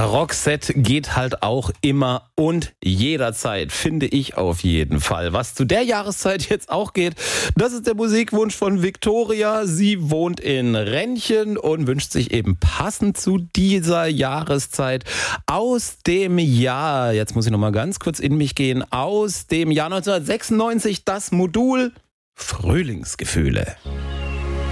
Rockset geht halt auch immer und jederzeit, finde ich auf jeden Fall. Was zu der Jahreszeit jetzt auch geht, das ist der Musikwunsch von Viktoria. Sie wohnt in Rennchen und wünscht sich eben passend zu dieser Jahreszeit aus dem Jahr, jetzt muss ich noch mal ganz kurz in mich gehen, aus dem Jahr 1996 das Modul Frühlingsgefühle.